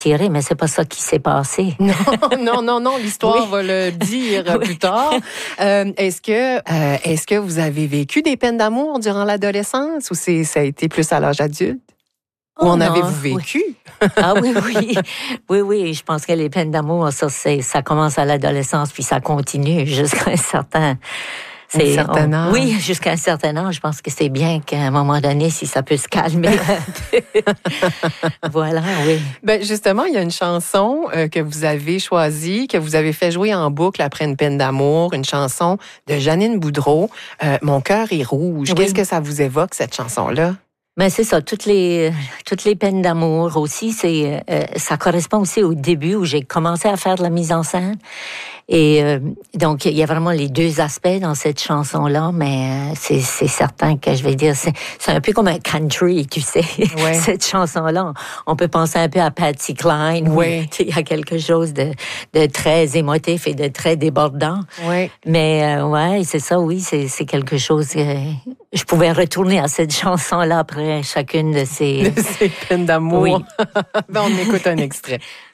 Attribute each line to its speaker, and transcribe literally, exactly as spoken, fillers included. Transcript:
Speaker 1: tiré, mais c'est pas ça qui s'est passé.
Speaker 2: Non, non, non, non, l'histoire
Speaker 1: Oui.
Speaker 2: va le dire
Speaker 1: Oui.
Speaker 2: plus tard. Euh, est-ce que, euh, est-ce que vous avez vécu des peines d'amour durant l'adolescence ou c'est, ça a été plus à l'âge adulte? Ou
Speaker 1: Oh
Speaker 2: en
Speaker 1: non,
Speaker 2: avez-vous
Speaker 1: oui.
Speaker 2: vécu?
Speaker 1: Ah oui, oui. Oui, oui, je pense que les peines d'amour, ça, c'est, ça commence à l'adolescence, puis ça continue jusqu'à un certain...
Speaker 2: Un certain âge.
Speaker 1: Oui, jusqu'à un certain âge. Je pense que c'est bien qu'à un moment donné, si ça peut se calmer un peu. Voilà, oui.
Speaker 2: Ben justement, il y a une chanson euh, que vous avez choisie, que vous avez fait jouer en boucle après une peine d'amour, une chanson de Janine Boudreau, euh, Mon cœur est rouge.
Speaker 1: Oui.
Speaker 2: Qu'est-ce que ça vous évoque, cette chanson-là?
Speaker 1: Mais c'est ça, toutes les toutes les peines d'amour aussi, c'est euh, ça correspond aussi au début où j'ai commencé à faire de la mise en scène. Et euh, donc il y a vraiment les deux aspects dans cette chanson-là, mais euh, c'est c'est certain que je vais dire c'est c'est un peu comme un country, tu sais.
Speaker 2: Ouais.
Speaker 1: Cette chanson-là, on peut penser un peu à Patsy Cline.
Speaker 2: Ouais.
Speaker 1: Il y a quelque chose de de très émotif et de très débordant.
Speaker 2: Oui.
Speaker 1: Mais euh, ouais, c'est ça, oui, c'est c'est quelque chose que je pouvais retourner à cette chanson-là après chacune de ces...
Speaker 2: De ces peines d'amour.
Speaker 1: Oui.
Speaker 2: Ben, on écoute un extrait.